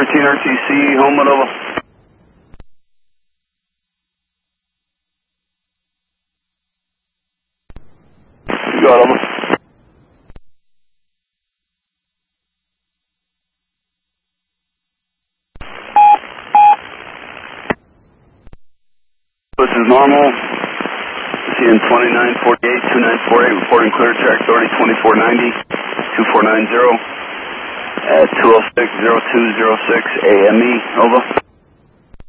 RTC, Homewood, over. You got over. This is normal. CN 2948, 2948, reporting clear track authority 2490, 2490 at 206-0206 AME, over.